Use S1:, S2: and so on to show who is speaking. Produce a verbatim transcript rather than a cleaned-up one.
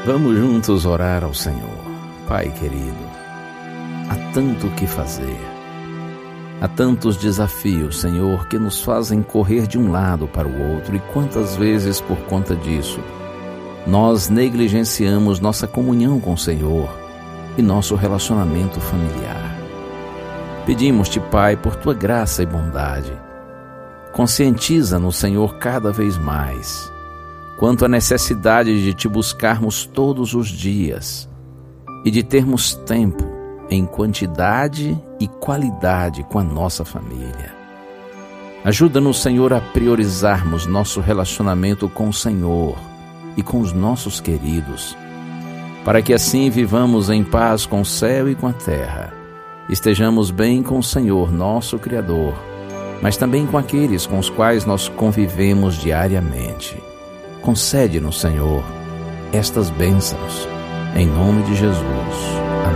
S1: Vamos juntos orar ao Senhor. Pai querido, há tanto o que fazer. Há tantos desafios, Senhor, que nos fazem correr de um lado para o outro, e quantas vezes, por conta disso, nós negligenciamos nossa comunhão com o Senhor e nosso relacionamento familiar. Pedimos-te, Pai, por tua graça e bondade, conscientiza-nos, Senhor, cada vez mais, quanto à necessidade de te buscarmos todos os dias e de termos tempo em quantidade e qualidade com a nossa família. Ajuda-nos, Senhor, a priorizarmos nosso relacionamento com o Senhor e com os nossos queridos, para que assim vivamos em paz com o céu e com a terra, estejamos bem com o Senhor, nosso Criador, mas também com aqueles com os quais nós convivemos diariamente. Concede-nos, Senhor, estas bênçãos, em nome de Jesus. Amém.